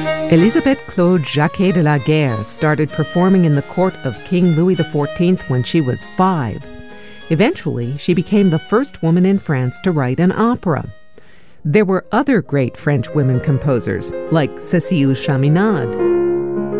Elisabeth Claude Jacquet de la Guerre started performing in the court of King Louis XIV when she was 5. Eventually, she became the first woman in France to write an opera. There were other great French women composers, like Cécile Chaminade.